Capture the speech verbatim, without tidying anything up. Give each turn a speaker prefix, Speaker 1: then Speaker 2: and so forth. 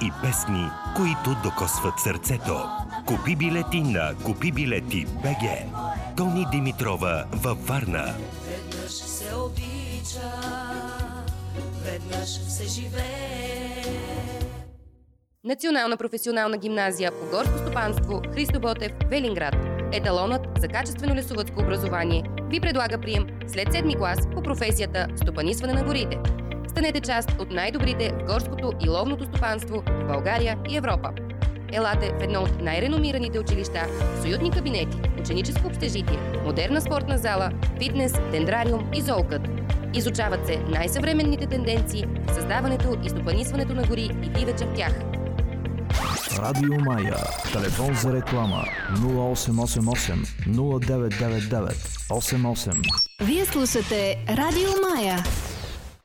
Speaker 1: и песни, които докосват сърцето. Купи билети на Купи билети БГ. Тони Димитрова във Варна.
Speaker 2: Веднъж се обича, веднъж се живее.
Speaker 3: Национална професионална гимназия по горско стопанство Христо Ботев, Велинград. Еталонът за качествено лесовъдско образование ви предлага прием след седми клас по професията стопанисване на горите. Станете част от най-добрите в горското и ловното стопанство в България и Европа. Елате в едно от най-реномираните училища с уютни кабинети, ученическо общежитие, модерна спортна зала, фитнес, дендрариум и зоокът. Изучават се най-съвременните тенденции в създаването и стопанисването на гори и дивеча в тях.
Speaker 4: Радио Мая. Телефон за реклама нула осем осем осем нула девет девет девет осем осем.
Speaker 5: Вие слушате Радио Мая.